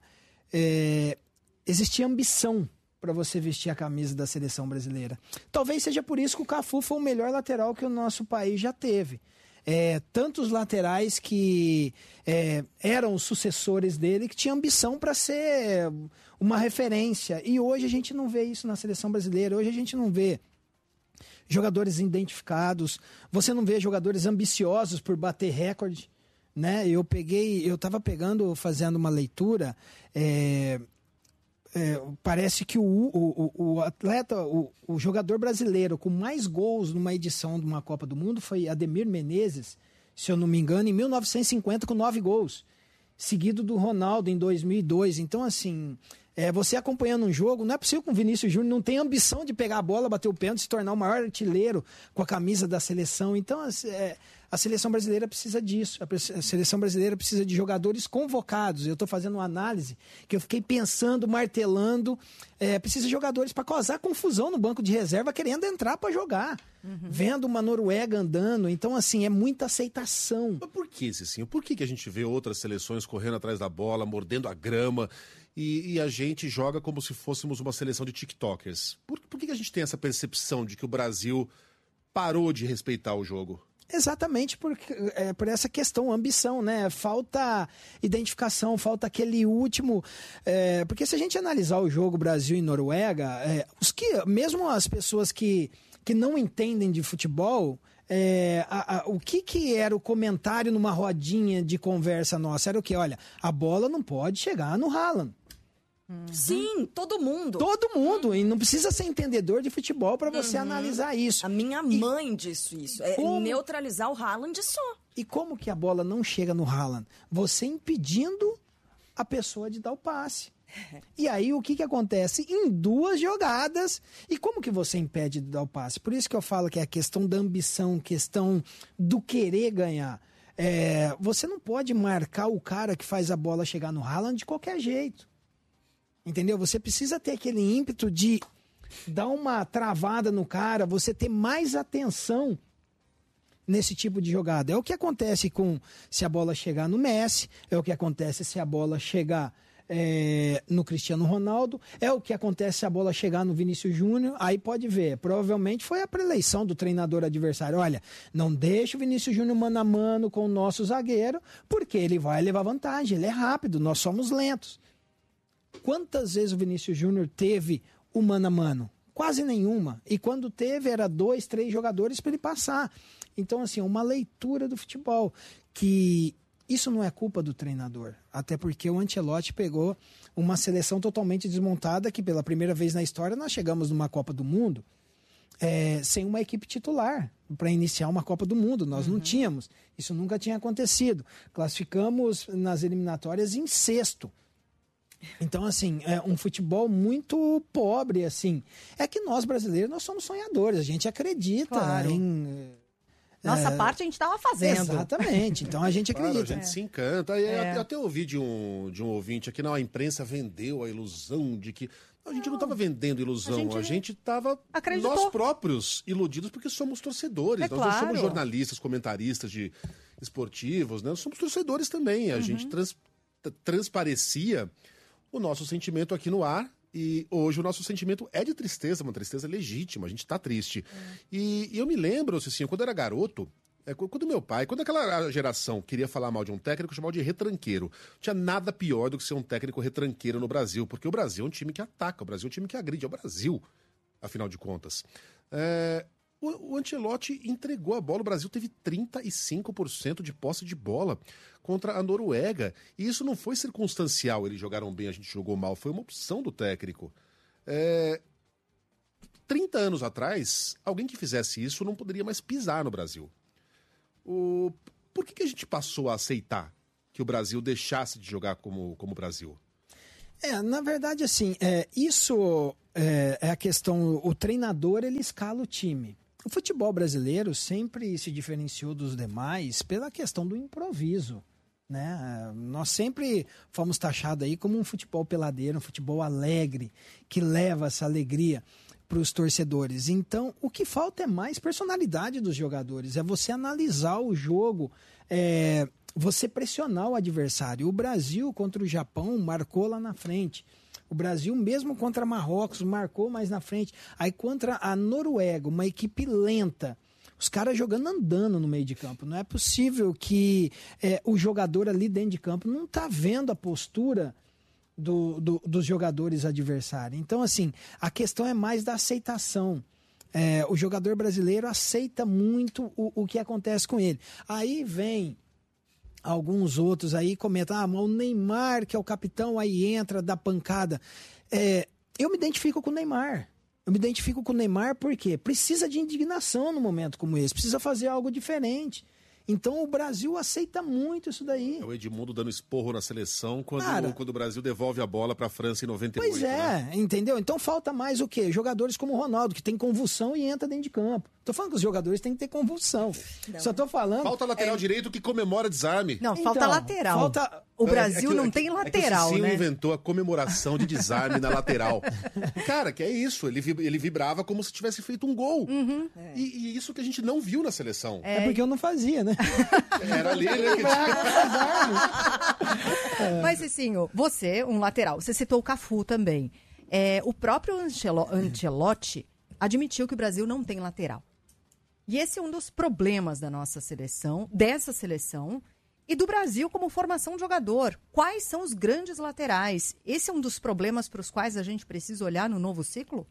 é, existia ambição para você vestir a camisa da seleção brasileira. Talvez seja por isso que o Cafu foi o melhor lateral que o nosso país já teve. É, tantos laterais que é, eram sucessores dele, que tinham ambição para ser uma referência. E hoje a gente não vê isso na seleção brasileira. Hoje a gente não vê jogadores identificados, você não vê jogadores ambiciosos por bater recorde, né? Eu peguei, eu estava pegando, fazendo uma leitura... É, É, parece que o, o, o atleta, o, o jogador brasileiro com mais gols numa edição de uma Copa do Mundo foi Ademir Menezes, se eu não me engano, em mil novecentos e cinquenta com nove gols, seguido do Ronaldo em dois mil e dois. Então, assim, é, você acompanhando um jogo, não é possível que o Vinícius Júnior não tenha ambição de pegar a bola, bater o pênalti, se tornar o maior artilheiro com a camisa da seleção. Então, é, a seleção brasileira precisa disso. A seleção brasileira precisa de jogadores convocados. Eu estou fazendo uma análise que eu fiquei pensando, martelando. É, precisa de jogadores para causar confusão no banco de reserva, querendo entrar para jogar. Uhum. Vendo uma Noruega andando. Então, assim, é muita aceitação. Mas por que, Cicinho? Por que, que a gente vê outras seleções correndo atrás da bola, mordendo a grama, e, e a gente joga como se fôssemos uma seleção de tiktokers? Por, por que, que a gente tem essa percepção de que o Brasil parou de respeitar o jogo? Exatamente por, é, por essa questão, ambição, né? Falta identificação, falta aquele último... É, porque se a gente analisar o jogo Brasil e Noruega, é, os que, mesmo as pessoas que, que não entendem de futebol, é, a, a, o que, que era o comentário numa rodinha de conversa nossa? Era o que? Olha, a bola não pode chegar no Haaland. Uhum. Sim, todo mundo. Todo mundo. E não precisa ser entendedor de futebol para você uhum. analisar isso. A minha mãe e, disse isso. É como... neutralizar o Haaland só. E como que a bola não chega no Haaland? Você impedindo a pessoa de dar o passe. E aí o que, que acontece? Em duas jogadas. E como que você impede de dar o passe? Por isso que eu falo que é a questão da ambição, questão do querer ganhar. É, você não pode marcar o cara que faz a bola chegar no Haaland de qualquer jeito. Entendeu? Você precisa ter aquele ímpeto de dar uma travada no cara, você ter mais atenção nesse tipo de jogada. É o que acontece com se a bola chegar no Messi, é o que acontece se a bola chegar é, no Cristiano Ronaldo, é o que acontece se a bola chegar no Vinícius Júnior. Aí pode ver, provavelmente foi a preleição do treinador adversário. Olha, não deixa o Vinícius Júnior mano a mano com o nosso zagueiro, porque ele vai levar vantagem, ele é rápido, nós somos lentos. Quantas vezes o Vinícius Júnior teve o mano a mano? Quase nenhuma. E quando teve, era dois, três jogadores para ele passar. Então, assim, uma leitura do futebol. Que isso não é culpa do treinador. Até porque o Ancelotti pegou uma seleção totalmente desmontada, que pela primeira vez na história nós chegamos numa Copa do Mundo é, sem uma equipe titular para iniciar uma Copa do Mundo. Nós uhum. não tínhamos. Isso nunca tinha acontecido. Classificamos nas eliminatórias em sexto. Então, assim, é um futebol muito pobre, assim. É que nós, brasileiros, nós somos sonhadores, a gente acredita claro. em... Nossa é... parte a gente estava fazendo. Exatamente, então a gente acredita. Claro, a gente é. se encanta. É. Eu até ouvi de um, de um ouvinte aqui, não, a imprensa vendeu a ilusão de que... Não, a gente não estava vendendo ilusão, a gente estava nós próprios iludidos porque somos torcedores. É nós claro. não somos jornalistas, comentaristas de esportivos, né? Nós somos torcedores também. A uhum. gente trans, transparecia o nosso sentimento aqui no ar, e hoje o nosso sentimento é de tristeza, uma tristeza legítima, a gente tá triste. É. E, e eu me lembro, assim, quando eu era garoto, É, quando meu pai, quando aquela geração queria falar mal de um técnico, chamava de retranqueiro. Não tinha nada pior do que ser um técnico retranqueiro no Brasil, porque o Brasil é um time que ataca, o Brasil é um time que agride, é o Brasil, afinal de contas. É, o, o Ancelotti entregou a bola, o Brasil teve trinta e cinco por cento de posse de bola contra a Noruega, e isso não foi circunstancial, eles jogaram bem, a gente jogou mal, foi uma opção do técnico. É, trinta anos atrás, alguém que fizesse isso não poderia mais pisar no Brasil. O... Por que, que a gente passou a aceitar que o Brasil deixasse de jogar como, como Brasil? É, na verdade, assim, é, isso é, é a questão, o treinador, ele escala o time. O futebol brasileiro sempre se diferenciou dos demais pela questão do improviso, né? Nós sempre fomos taxados aí como um futebol peladeiro, um futebol alegre, que leva essa alegria para os torcedores. Então, o que falta é mais personalidade dos jogadores, é você analisar o jogo, é, você pressionar o adversário. O Brasil contra o Japão marcou lá na frente. O Brasil, mesmo contra Marrocos, marcou mais na frente. Aí contra a Noruega, uma equipe lenta, os caras jogando andando no meio de campo. Não é possível que é, o jogador ali dentro de campo não está vendo a postura Do, do, dos jogadores adversários. Então, assim, a questão é mais da aceitação. É, o jogador brasileiro aceita muito o, o que acontece com ele. Aí vem alguns outros aí comentam, ah, mas o Neymar, que é o capitão, aí entra, dá pancada. É, eu me identifico com o Neymar. Eu me identifico com o Neymar porque precisa de indignação num momento como esse, precisa fazer algo diferente. Então o Brasil aceita muito isso daí. É o Edmundo dando esporro na seleção quando, Cara, quando o Brasil devolve a bola para a França em noventa e oito. Pois é, né? Entendeu? Então falta mais o quê? Jogadores como o Ronaldo, que tem convulsão e entra dentro de campo. Tô falando que os jogadores têm que ter convulsão. Não. Só tô falando... Falta lateral é... direito que comemora desarme. Não, então, falta lateral. Falta... O Brasil é, é que, não é, tem é lateral, que o Cicinho né? inventou a comemoração de desarme na lateral. Cara, que é isso. Ele, ele vibrava como se tivesse feito um gol. Uhum. É. E, e isso que a gente não viu na seleção. É, é porque eu não fazia, né? Era ali, né? Que... é. Mas, Cicinho, você, um lateral, você citou o Cafu também. É, o próprio Ancelo, Ancelotti admitiu que o Brasil não tem lateral. E esse é um dos problemas da nossa seleção, dessa seleção, e do Brasil como formação de jogador. Quais são os grandes laterais? Esse é um dos problemas para os quais a gente precisa olhar no novo ciclo?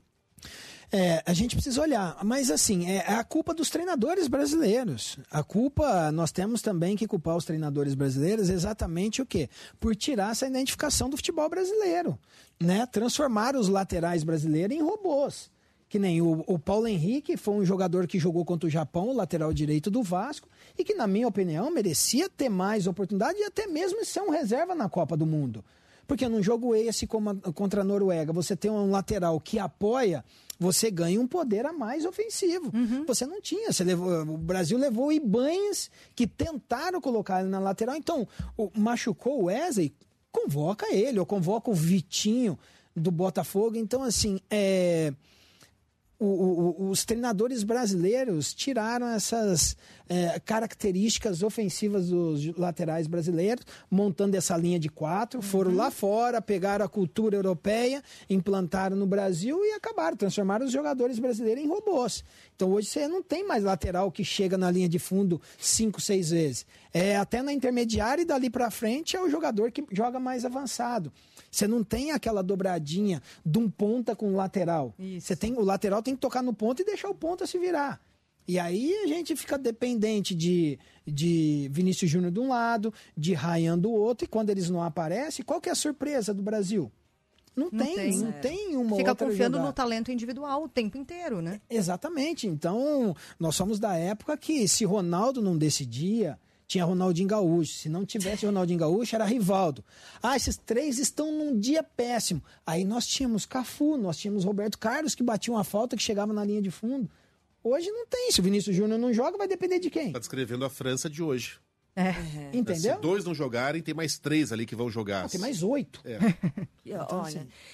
É, a gente precisa olhar, mas assim, é a culpa dos treinadores brasileiros. A culpa, nós temos também que culpar os treinadores brasileiros exatamente o quê? Por tirar essa identificação do futebol brasileiro, né? Transformar os laterais brasileiros em robôs. Que nem o, o Paulo Henrique foi um jogador que jogou contra o Japão, o lateral direito do Vasco, e que, na minha opinião, merecia ter mais oportunidade e até mesmo ser um reserva na Copa do Mundo. Porque num jogo esse como a, contra a Noruega, você tem um lateral que apoia, você ganha um poder a mais ofensivo. Uhum. Você não tinha. Você levou, o Brasil levou o Ibanez, que tentaram colocar ele na lateral. Então, o, machucou o Wesley, convoca ele, ou convoca o Vitinho do Botafogo. Então, assim, é... O, o, os treinadores brasileiros tiraram essas é, características ofensivas dos laterais brasileiros, montando essa linha de quatro, uhum. foram lá fora, pegaram a cultura europeia, implantaram no Brasil e acabaram, transformaram os jogadores brasileiros em robôs. Então hoje você não tem mais lateral que chega na linha de fundo cinco, seis vezes. É, até na intermediária e dali para frente é o jogador que joga mais avançado. Você não tem aquela dobradinha de um ponta com o lateral. Você tem, o lateral tem que tocar no ponto e deixar o ponta se virar. E aí a gente fica dependente de, de Vinícius Júnior de um lado, de Ryan do outro, e quando eles não aparecem, qual que é a surpresa do Brasil? Não, não tem, tem, não é. tem uma Fica outra confiando jogada. no talento individual o tempo inteiro, né? Exatamente. Então, nós somos da época que se Ronaldo não decidia... Tinha Ronaldinho Gaúcho. Se não tivesse Ronaldinho Gaúcho, era Rivaldo. Ah, esses três estão num dia péssimo. Aí nós tínhamos Cafu, nós tínhamos Roberto Carlos, que batiam a falta, que chegava na linha de fundo. Hoje não tem. Se o Vinícius Júnior não joga, vai depender de quem? Está descrevendo a França de hoje. É. Uhum. Entendeu? Se dois não jogarem, tem mais três ali que vão jogar. Ah, tem mais oito. É. Então, olha... Assim...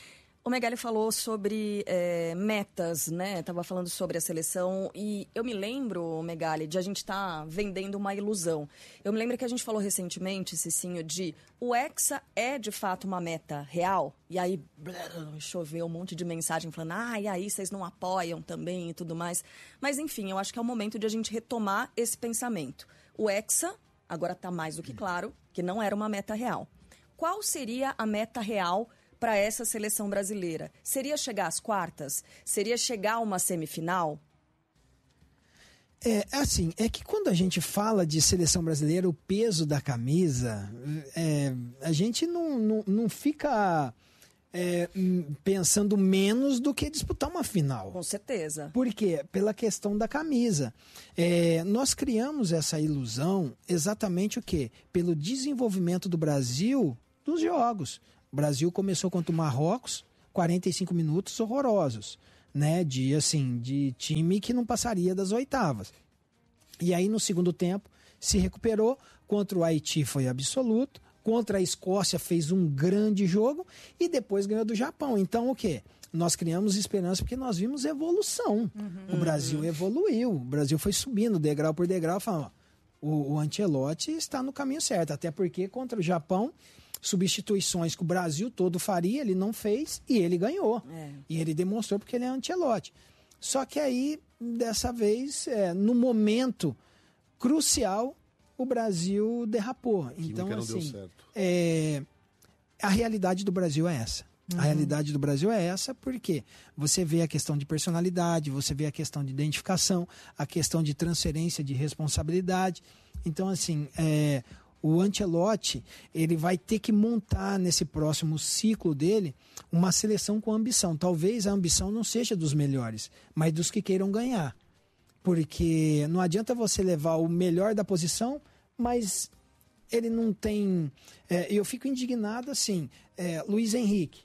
O Megali falou sobre é, metas, né? Tava falando sobre a seleção e eu me lembro, Megali, de a gente estar tá vendendo uma ilusão. Eu me lembro que a gente falou recentemente, Cicinho, de o Hexa é de fato uma meta real? E aí blá, choveu um monte de mensagem falando, ah, e aí vocês não apoiam também e tudo mais. Mas enfim, eu acho que é o momento de a gente retomar esse pensamento. O Hexa, agora está mais do que claro, que não era uma meta real. Qual seria a meta real para essa seleção brasileira? Seria chegar às quartas? Seria chegar a uma semifinal? É assim, é que quando a gente fala de seleção brasileira, o peso da camisa, é, a gente não, não, não fica é, pensando menos do que disputar uma final. Com certeza. Por quê? Pela questão da camisa. É, nós criamos essa ilusão exatamente o quê? Pelo desenvolvimento do Brasil dos jogos. O Brasil começou contra o Marrocos, quarenta e cinco minutos horrorosos, né? De, assim, de time que não passaria das oitavas. E aí, no segundo tempo, se recuperou. Contra o Haiti foi absoluto. Contra a Escócia fez um grande jogo. E depois ganhou do Japão. Então, o quê? Nós criamos esperança porque nós vimos evolução. Uhum. O Brasil evoluiu. O Brasil foi subindo degrau por degrau, falando, ó, o, o Ancelotti está no caminho certo. Até porque contra o Japão, substituições que o Brasil todo faria, ele não fez e ele ganhou. É. E ele demonstrou porque ele é Ancelotti. Só que aí, dessa vez, é, no momento crucial, o Brasil derrapou. Então, não assim, deu certo. É, a realidade do Brasil é essa. Uhum. A realidade do Brasil é essa porque você vê a questão de personalidade, você vê a questão de identificação, a questão de transferência de responsabilidade. Então, assim, é, o Ancelotti, ele vai ter que montar nesse próximo ciclo dele uma seleção com ambição. Talvez a ambição não seja dos melhores, mas dos que queiram ganhar. Porque não adianta você levar o melhor da posição, mas ele não tem... É, eu fico indignado assim, é, Luiz Henrique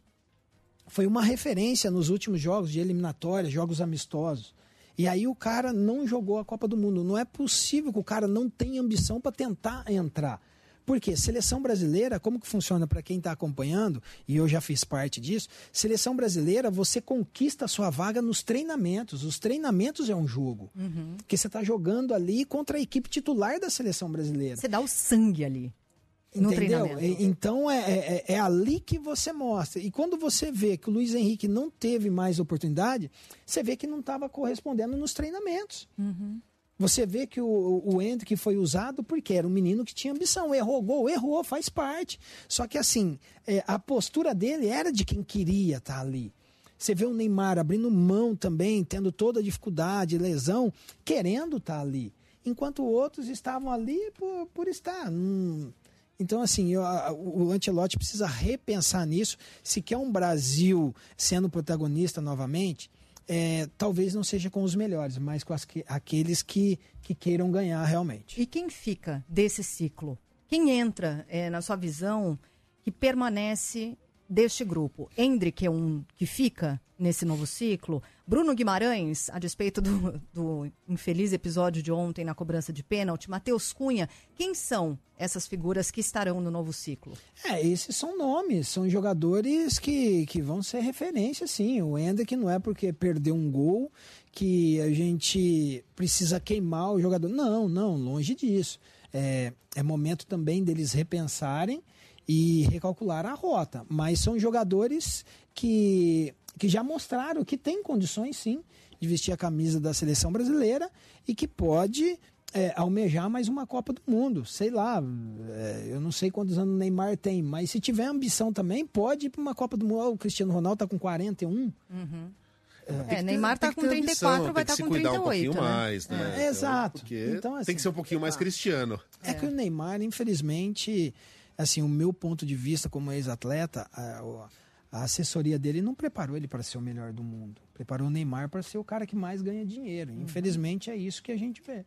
foi uma referência nos últimos jogos de eliminatória, jogos amistosos. E aí o cara não jogou a Copa do Mundo. Não é possível que o cara não tenha ambição para tentar entrar. Por quê? Seleção brasileira, como que funciona para quem está acompanhando, e eu já fiz parte disso, seleção brasileira, você conquista a sua vaga nos treinamentos. Os treinamentos é um jogo. Uhum. Que você está jogando ali contra a equipe titular da seleção brasileira. Você dá o sangue ali. No Entendeu? treinamento. Então é, é, é ali que você mostra. E quando você vê que o Luiz Henrique não teve mais oportunidade, você vê que não estava correspondendo nos treinamentos. Uhum. Você vê que o, o Hendrick foi usado porque era um menino que tinha ambição. Errou gol, errou, faz parte. Só que assim, é, a postura dele era de quem queria estar ali. Você vê o Neymar abrindo mão também, tendo toda a dificuldade, lesão, querendo estar ali. Enquanto outros estavam ali por, por estar. Hum. Então, assim, eu, a, o Ancelotti precisa repensar nisso. Se quer um Brasil sendo protagonista novamente... É, talvez não seja com os melhores, mas com as que, aqueles que, que queiram ganhar realmente. E quem fica desse ciclo? Quem entra, é, na sua visão, que permanece deste grupo? Hendrick é um que fica nesse novo ciclo? Bruno Guimarães, a despeito do, do infeliz episódio de ontem na cobrança de pênalti, Matheus Cunha, quem são essas figuras que estarão no novo ciclo? É, esses são nomes, são jogadores que, que vão ser referência, sim. O Hendrick não é porque perdeu um gol que a gente precisa queimar o jogador. Não, não, longe disso. É, é momento também deles repensarem e recalcular a rota. Mas são jogadores que... que já mostraram que tem condições, sim, de vestir a camisa da seleção brasileira e que pode é, almejar mais uma Copa do Mundo. Sei lá, é, eu não sei quantos anos o Neymar tem, mas se tiver ambição também, pode ir para uma Copa do Mundo. O Cristiano Ronaldo está com quarenta e um. Uhum. É, é Neymar está com trinta e quatro, ambição, vai estar tá com trinta e oito. Tem que se cuidar um pouquinho né? mais, né? É, então, exato. Então, assim, tem que ser um pouquinho mais cristiano. É, é que o Neymar, infelizmente, assim, o meu ponto de vista como ex-atleta, a, a assessoria dele não preparou ele para ser o melhor do mundo. Preparou o Neymar para ser o cara que mais ganha dinheiro. Uhum. Infelizmente, é isso que a gente vê.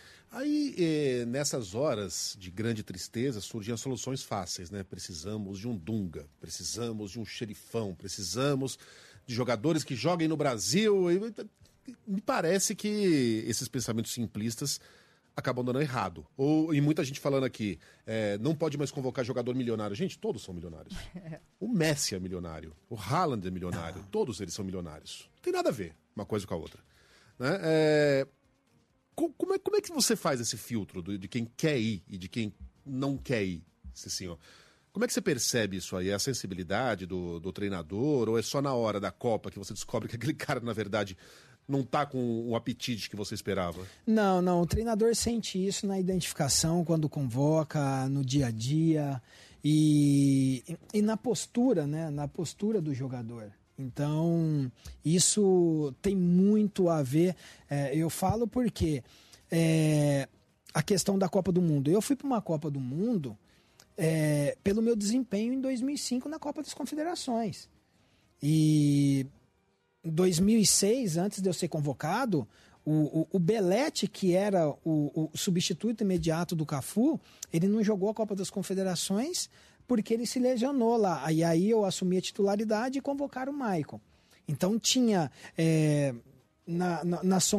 Aí, eh, nessas horas de grande tristeza, surgem as soluções fáceis, né? Precisamos de um Dunga, precisamos de um xerifão, precisamos de jogadores que joguem no Brasil. Me parece que esses pensamentos simplistas acabam dando errado. Ou, e muita gente falando aqui, é, não pode mais convocar jogador milionário. Gente, todos são milionários. O Messi é milionário, o Haaland é milionário, todos eles são milionários. Não tem nada a ver uma coisa com a outra. Né? É, como, é, como é que você faz esse filtro de quem quer ir e de quem não quer ir, Cicinho? Como é que você percebe isso aí? É a sensibilidade do, do treinador ou é só na hora da Copa que você descobre que aquele cara, na verdade, não tá com o apetite que você esperava? Não, não. O treinador sente isso na identificação, quando convoca, no dia a dia e, e na postura, né? Na postura do jogador. Então, isso tem muito a ver. É, eu falo porque é, a questão da Copa do Mundo. Eu fui para uma Copa do Mundo é, pelo meu desempenho em dois mil e cinco na Copa das Confederações. E em dois mil e seis, antes de eu ser convocado, o, o, o Belletti, que era o, o substituto imediato do Cafu, ele não jogou a Copa das Confederações porque ele se lesionou lá. E aí eu assumi a titularidade e convocaram o Maicon. Então tinha é, na, na, na